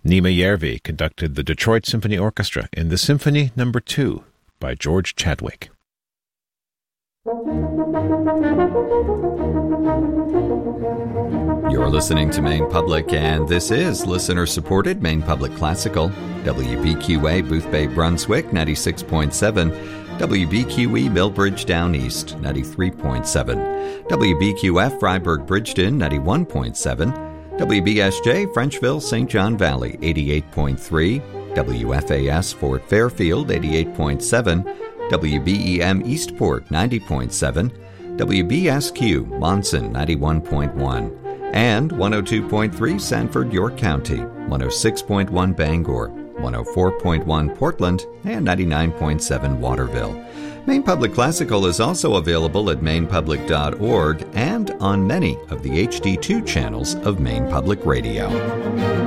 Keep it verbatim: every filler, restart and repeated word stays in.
Nima Järvi conducted the Detroit Symphony Orchestra in the Symphony Number two by George Chadwick. You're listening to Maine Public, and this is listener-supported Maine Public Classical. W B Q A Booth Bay, Brunswick, ninety-six point seven. W B Q E Millbridge Down East, ninety-three point seven. W B Q F Freiburg Bridgeton, ninety-one point seven. W B S J Frenchville Saint John Valley, eighty-eight point three. W F A S Fort Fairfield, eighty-eight point seven. W B E M Eastport, ninety point seven. W B S Q Monson, ninety-one point one. And one oh two point three Sanford, York County, one oh six point one Bangor, one oh four point one Portland, and ninety-nine point seven Waterville. Maine Public Classical is also available at maine public dot org and on many of the H D two channels of Maine Public Radio.